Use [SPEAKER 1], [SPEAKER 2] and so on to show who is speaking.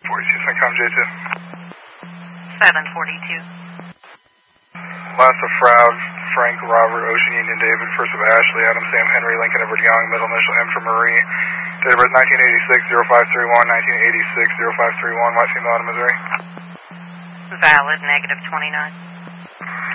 [SPEAKER 1] 42, Syncom J2.
[SPEAKER 2] 742.
[SPEAKER 1] Last of Froud, Frank, Robert, Ocean Union, David, first of Ashley, Adam, Sam, Henry, Lincoln, Edward Young, middle initial M for Marie. Date of birth 1986-0531, 1986-0531, white female out of Missouri.
[SPEAKER 2] Valid, -29.